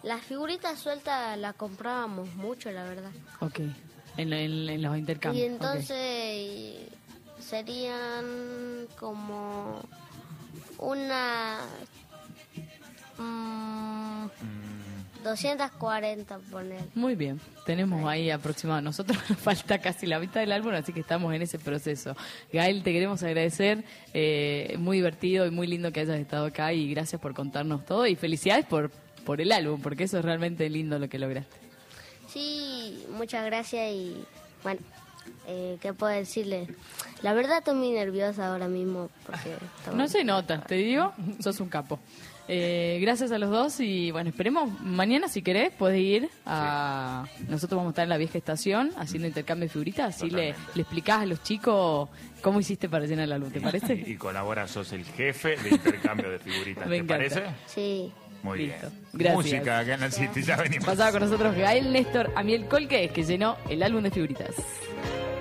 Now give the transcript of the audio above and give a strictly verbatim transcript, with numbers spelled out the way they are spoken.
Las figuritas sueltas las comprábamos mucho, la verdad. Ok, en, en, en los intercambios. Y entonces okay. serían como una... Mmm, doscientas cuarenta, poner. Muy bien, tenemos sí. ahí aproximado. Nosotros nos falta casi la mitad del álbum, así que estamos en ese proceso. Gael, te queremos agradecer, eh, muy divertido y muy lindo que hayas estado acá y gracias por contarnos todo y felicidades por, por el álbum, porque eso es realmente lindo lo que lograste. Sí, muchas gracias y bueno, eh, ¿qué puedo decirle? La verdad estoy muy nerviosa ahora mismo porque... No se nota, te digo, sos un capo. Eh, gracias a los dos y bueno, esperemos mañana si querés podés ir a... Sí. Nosotros vamos a estar en la vieja estación haciendo intercambio de figuritas, así le, le explicás a los chicos cómo hiciste para llenar la luz, ¿te parece? Y, y colabora, sos el jefe de intercambio de figuritas, ¿te parece? Sí. Muy Listo. bien. Gracias. Música acá en el City, ya venimos. Pasaba con nosotros Gael Néstor Amiel Colque, que llenó el álbum de figuritas.